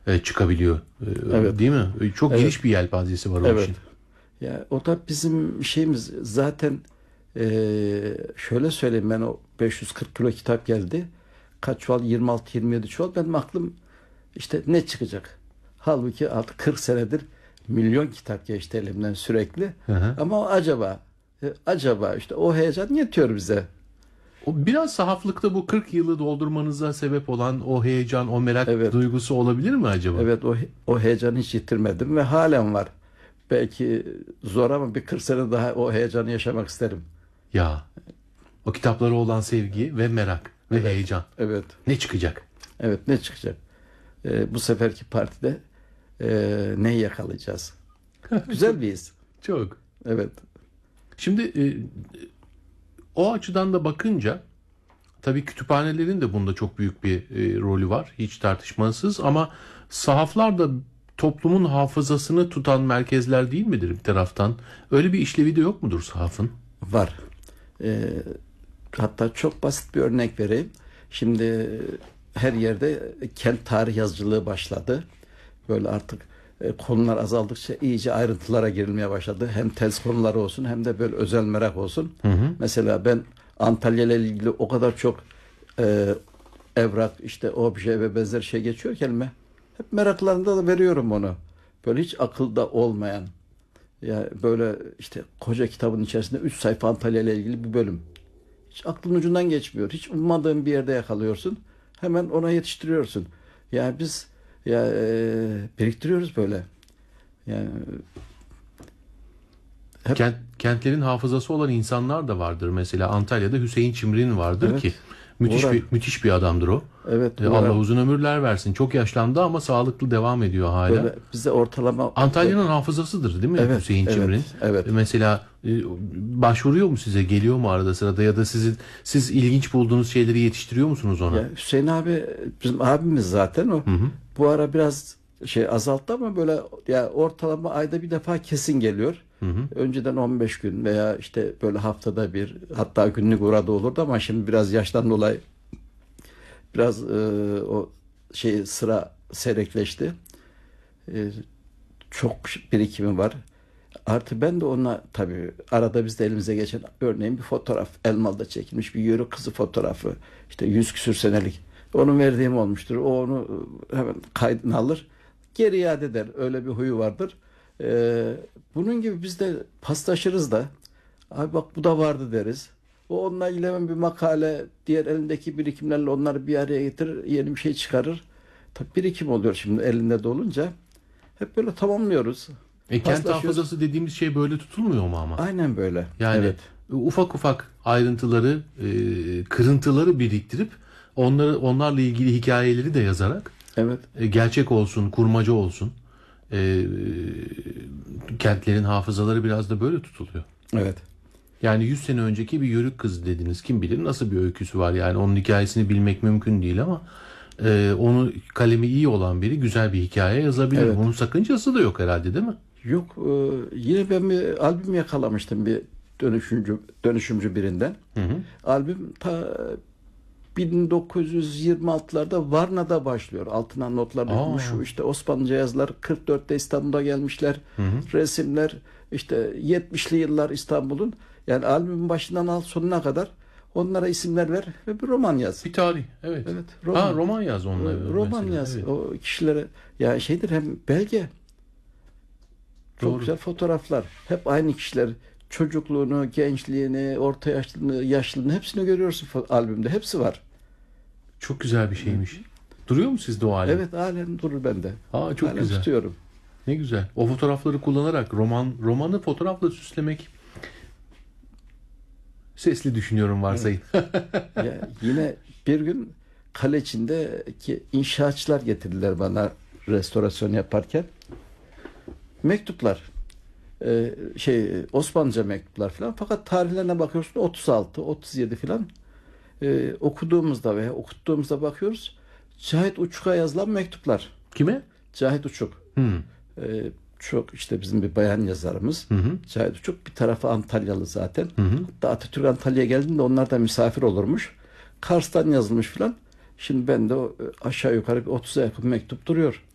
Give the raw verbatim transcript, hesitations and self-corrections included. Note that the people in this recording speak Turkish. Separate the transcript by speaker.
Speaker 1: e, çıkabiliyor. E,
Speaker 2: Evet.
Speaker 1: Değil mi? Çok
Speaker 2: Evet.
Speaker 1: geniş bir yelpazesi var o
Speaker 2: Evet.
Speaker 1: işin.
Speaker 2: Ya o da bizim şeyimiz zaten, eee, şöyle söyleyeyim, ben o beş yüz kırk kilo kitap geldi. Kaç çuval? yirmi altı yirmi yedi çuval. Benim aklım işte ne çıkacak? Halbuki artık kırk senedir milyon kitap geçti elimden sürekli.
Speaker 1: Hı hı.
Speaker 2: Ama acaba e, acaba işte o heyecan yetiyor bize.
Speaker 1: O biraz sahaflıkta bu kırk yılı doldurmanıza sebep olan o heyecan, o merak
Speaker 2: Evet.
Speaker 1: duygusu olabilir mi acaba?
Speaker 2: Evet, o o heyecanı hiç yitirmedim ve halen var. Belki zor ama bir kırk sene daha o heyecanı yaşamak isterim.
Speaker 1: Ya, o kitaplara olan sevgi ve merak ve
Speaker 2: Evet.
Speaker 1: heyecan.
Speaker 2: Evet.
Speaker 1: Ne çıkacak?
Speaker 2: Evet, ne çıkacak? Ee, bu seferki partide e, neyi yakalayacağız? Güzel bir his.
Speaker 1: Çok.
Speaker 2: Evet.
Speaker 1: Şimdi e, o açıdan da bakınca tabii kütüphanelerin de bunda çok büyük bir e, rolü var. Hiç tartışmasız, ama sahaflar da toplumun hafızasını tutan merkezler değil midir bir taraftan? Öyle bir işlevi de yok mudur sahafın?
Speaker 2: Var. Ee, Hatta çok basit bir örnek vereyim. Şimdi her yerde kent tarih yazıcılığı başladı. Böyle artık e, konular azaldıkça iyice ayrıntılara girilmeye başladı. Hem tez konuları olsun hem de böyle özel merak olsun.
Speaker 1: Hı hı.
Speaker 2: Mesela ben Antalya ile ilgili o kadar çok e, evrak, işte obje ve benzer şey geçiyor ki elime. Hep meraklarında da veriyorum onu. Böyle hiç akılda olmayan. Ya böyle işte koca kitabın içerisinde üç sayfa Antalya ile ilgili bir bölüm. Hiç aklın ucundan geçmiyor. Hiç ummadığın bir yerde yakalıyorsun. Hemen ona yetiştiriyorsun. Yani biz ya e, biriktiriyoruz böyle. Yani hep
Speaker 1: Kent, kentlerin hafızası olan insanlar da vardır. Mesela Antalya'da Hüseyin Çimrin vardır
Speaker 2: evet.
Speaker 1: ki müthiş
Speaker 2: Uğrar.
Speaker 1: bir müthiş bir adamdır o.
Speaker 2: Evet,
Speaker 1: E,
Speaker 2: uğrar.
Speaker 1: Allah uzun ömürler versin. Çok yaşlandı ama sağlıklı devam ediyor hala.
Speaker 2: Böyle bize ortalama
Speaker 1: Antalya'nın hafızasıdır değil mi
Speaker 2: evet,
Speaker 1: Hüseyin Çimrin?
Speaker 2: evet, evet.
Speaker 1: E, Mesela e, başvuruyor mu size? Geliyor mu arada sırada, ya da sizin siz ilginç bulduğunuz şeyleri yetiştiriyor musunuz ona?
Speaker 2: Ya Hüseyin abi bizim abimiz zaten o.
Speaker 1: Hı hı.
Speaker 2: Bu ara biraz şey azalttı ama böyle ya ortalama ayda bir defa kesin geliyor.
Speaker 1: Hı hı.
Speaker 2: Önceden on beş gün veya işte böyle haftada bir, hatta günlük uğradı olurdu ama şimdi biraz yaştan dolayı biraz e, o şey sıra seyrekleşti. E, Çok birikimi var. Artı ben de ona tabii arada biz de elimize geçen örneğin bir fotoğraf, Elmalı'da çekilmiş bir yörük kızı fotoğrafı, işte yüz küsür senelik. Onun verdiğim olmuştur. O onu hemen kaydını alır, geri iade eder. Öyle bir huyu vardır. Ee, Bunun gibi biz de paslaşırız da. Abi bak bu da vardı deriz. O onunla ilgili hemen bir makale, diğer elindeki birikimlerle onları bir araya getirir, yeni bir şey çıkarır. Tabii birikim oluyor şimdi elinde de olunca. Hep böyle tamamlıyoruz.
Speaker 1: E, kent
Speaker 2: Paslaşıyoruz.
Speaker 1: hafızası dediğimiz şey böyle tutulmuyor mu ama?
Speaker 2: Aynen böyle.
Speaker 1: Yani
Speaker 2: Evet.
Speaker 1: ufak ufak ayrıntıları, e, kırıntıları biriktirip onları onlarla ilgili hikayeleri de yazarak,
Speaker 2: Evet.
Speaker 1: e, gerçek olsun, kurmaca olsun. E, Kentlerin hafızaları biraz da böyle tutuluyor.
Speaker 2: Evet.
Speaker 1: Yani yüz sene önceki bir yörük kız dediniz. Kim bilir nasıl bir öyküsü var. Yani onun hikayesini bilmek mümkün değil ama e, onu kalemi iyi olan biri güzel bir hikaye yazabilir.
Speaker 2: Evet.
Speaker 1: Bunun sakıncası da yok herhalde, değil mi?
Speaker 2: Yok, e, yine ben bir albüm yakalamıştım bir dönüşümcü dönüşümcü birinden.
Speaker 1: Hı hı.
Speaker 2: Albüm ta bin dokuz yüz yirmi altılarda Varna'da başlıyor. Altına notlar dökülmüş.
Speaker 1: Aa.
Speaker 2: Şu işte Osmanlıca yazılar, kırk dörtte İstanbul'a gelmişler.
Speaker 1: Hı hı.
Speaker 2: Resimler, işte yetmişli yıllar İstanbul'un. Yani albümün başından al sonuna kadar onlara isimler ver ve bir roman yaz.
Speaker 1: Bir tarih. Evet.
Speaker 2: Evet,
Speaker 1: Ha,
Speaker 2: roman.
Speaker 1: roman yaz onunla.
Speaker 2: Ee, Roman
Speaker 1: mesela.
Speaker 2: yaz.
Speaker 1: Evet.
Speaker 2: O kişilere ya şeydir, hem belge. Çok
Speaker 1: Doğru.
Speaker 2: güzel fotoğraflar. Hep aynı kişiler. Çocukluğunu, gençliğini, orta yaşlılığını, yaşlılığını hepsini görüyorsun fo- albümde. Hepsi var.
Speaker 1: Çok güzel bir şeymiş. Duruyor mu sizde o albüm?
Speaker 2: Evet, halen durur bende.
Speaker 1: Aa, çok
Speaker 2: Halen
Speaker 1: güzel.
Speaker 2: tutuyorum.
Speaker 1: Ne güzel. O fotoğrafları kullanarak roman romanı fotoğrafla süslemek, sesli düşünüyorum varsayın.
Speaker 2: Ya yine bir gün kale içindeki inşaatçılar getirdiler bana restorasyon yaparken. Mektuplar. Ee, şey Osmanlıca mektuplar falan. Fakat tarihlerine bakıyorsun otuz altı, otuz yedi falan. Ee, okuduğumuzda veya okuttuğumuzda bakıyoruz. Cahit Uçuk'a yazılan mektuplar.
Speaker 1: Kime?
Speaker 2: Cahit Uçuk.
Speaker 1: Hı.
Speaker 2: Ee, Çok işte bizim bir bayan yazarımız.
Speaker 1: Hı hı.
Speaker 2: Cahit Uçuk bir tarafı Antalyalı zaten.
Speaker 1: Hı hı.
Speaker 2: Hatta Atatürk Antalya'ya geldiğinde onlar da misafir olurmuş. Kars'tan yazılmış filan. Şimdi bende o, aşağı yukarı bir otuza yakın mektup duruyor.